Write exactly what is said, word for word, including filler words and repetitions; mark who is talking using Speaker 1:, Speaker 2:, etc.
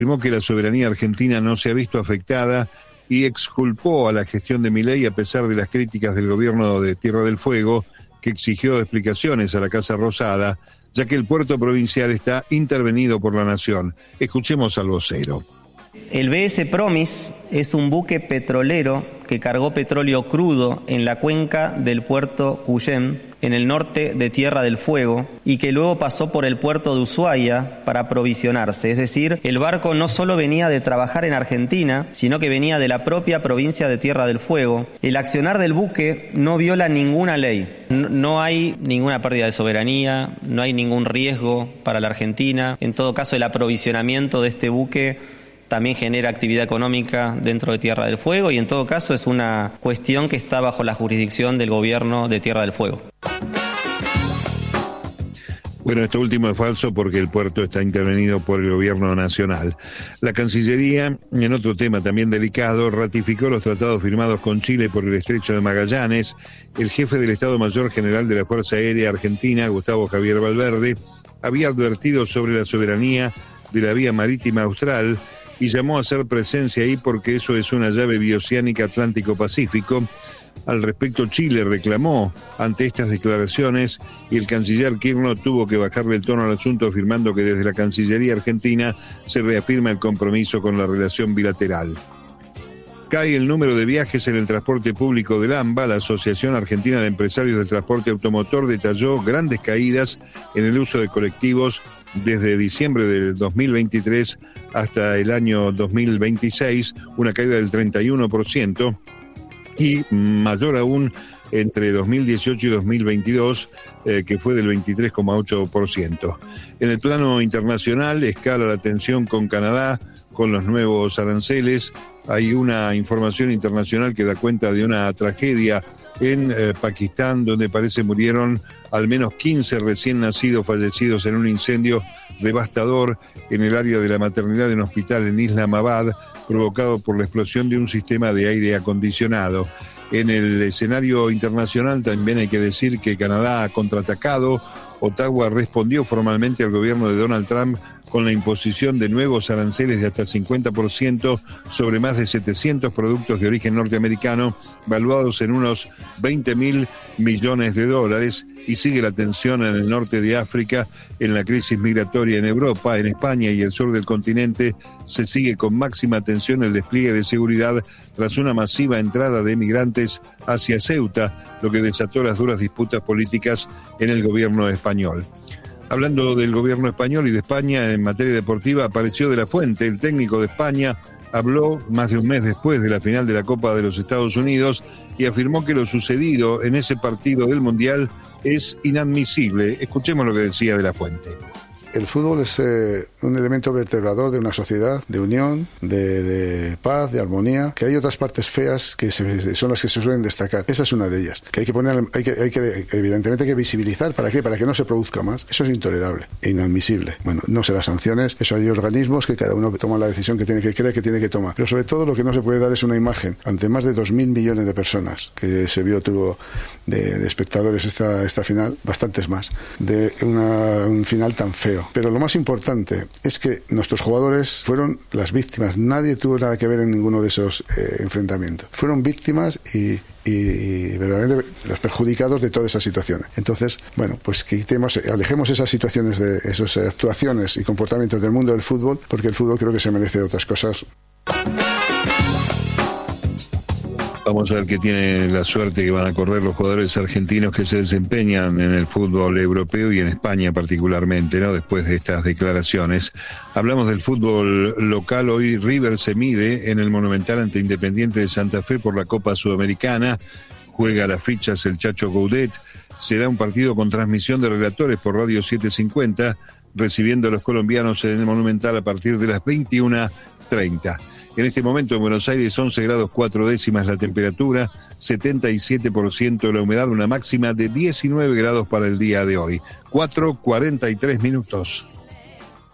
Speaker 1: Afirmó que la soberanía argentina no se ha visto afectada y exculpó a la gestión de Milei a pesar de las críticas del gobierno de Tierra del Fuego, que exigió explicaciones a la Casa Rosada, ya que el puerto provincial está intervenido por la nación. Escuchemos al vocero.
Speaker 2: El B S Promis es un buque petrolero que cargó petróleo crudo en la cuenca del puerto Cuyén, en el norte de Tierra del Fuego, y que luego pasó por el puerto de Ushuaia para aprovisionarse. Es decir, el barco no solo venía de trabajar en Argentina, sino que venía de la propia provincia de Tierra del Fuego. El accionar del buque no viola ninguna ley. No, no hay ninguna pérdida de soberanía, no hay ningún riesgo para la Argentina. En todo caso, el aprovisionamiento de este buque también genera actividad económica dentro de Tierra del Fuego y en todo caso es una cuestión que está bajo la jurisdicción del gobierno de Tierra del Fuego.
Speaker 1: Bueno, esto último es falso porque el puerto está intervenido por el gobierno nacional. La Cancillería, en otro tema también delicado, ratificó los tratados firmados con Chile por el Estrecho de Magallanes. El jefe del Estado Mayor General de la Fuerza Aérea Argentina, Gustavo Javier Valverde, había advertido sobre la soberanía de la vía marítima austral y llamó a hacer presencia ahí porque eso es una llave bioceánica Atlántico-Pacífico. Al respecto, Chile reclamó ante estas declaraciones y el canciller Kirchner tuvo que bajarle el tono al asunto, afirmando que desde la Cancillería argentina se reafirma el compromiso con la relación bilateral. Cae el número de viajes en el transporte público del AMBA. La Asociación Argentina de Empresarios del Transporte Automotor detalló grandes caídas en el uso de colectivos desde diciembre del dos mil veintitrés hasta el año dos mil veintiséis, una caída del treinta y uno por ciento, y mayor aún entre dos mil dieciocho y dos mil veintidós, eh, que fue del veintitrés coma ocho por ciento. En el plano internacional, escala la tensión con Canadá, con los nuevos aranceles. Hay una información internacional que da cuenta de una tragedia en eh, Pakistán, donde parece murieron al menos quince recién nacidos fallecidos en un incendio devastador en el área de la maternidad de un hospital en Islamabad, provocado por la explosión de un sistema de aire acondicionado. En el escenario internacional también hay que decir que Canadá ha contraatacado. Ottawa respondió formalmente al gobierno de Donald Trump con la imposición de nuevos aranceles de hasta cincuenta por ciento sobre más de setecientos productos de origen norteamericano, valuados en unos veinte mil millones de dólares, y sigue la tensión en el norte de África, en la crisis migratoria en Europa, en España y el sur del continente. Se sigue con máxima atención el despliegue de seguridad tras una masiva entrada de migrantes hacia Ceuta, lo que desató las duras disputas políticas en el gobierno español. Hablando del gobierno español y de España en materia deportiva, apareció De la Fuente, el técnico de España. Habló más de un mes después de la final de la Copa de los Estados Unidos y afirmó que lo sucedido en ese partido del Mundial es inadmisible. Escuchemos lo que decía De la Fuente.
Speaker 3: El fútbol es eh, un elemento vertebrador de una sociedad, de unión, de, de paz, de armonía, que hay otras partes feas que se, son las que se suelen destacar. Esa es una de ellas, que hay que poner, hay que, hay que evidentemente hay que visibilizar. ¿Para qué? Para que no se produzca más. Eso es intolerable e inadmisible. Bueno, no sé las sanciones, eso hay organismos que cada uno toma la decisión que tiene que creer que tiene que tomar. Pero sobre todo lo que no se puede dar es una imagen ante más de dos mil millones de personas que se vio, tuvo de, de espectadores esta, esta final, bastantes más, de una, un final tan feo. Pero lo más importante es que nuestros jugadores fueron las víctimas. Nadie tuvo nada que ver en ninguno de esos eh, enfrentamientos. Fueron víctimas y, y, y verdaderamente los perjudicados de toda esa situación. Entonces, bueno, pues quitemos, alejemos esas situaciones, de esas actuaciones y comportamientos del mundo del fútbol, porque el fútbol creo que se merece otras cosas.
Speaker 1: Vamos a ver qué tiene la suerte que van a correr los jugadores argentinos que se desempeñan en el fútbol europeo y en España particularmente, ¿no? Después de estas declaraciones. Hablamos del fútbol local. Hoy River se mide en el Monumental ante Independiente de Santa Fe por la Copa Sudamericana. Juega las fichas el Chacho Coudet. Será un partido con transmisión de relatores por Radio setecientos cincuenta, recibiendo a los colombianos en el Monumental a partir de las veintiuna treinta. En este momento en Buenos Aires once grados cuatro décimas la temperatura, setenta y siete por ciento de la humedad, una máxima de diecinueve grados para el día de hoy. cuatro cuarenta y tres minutos.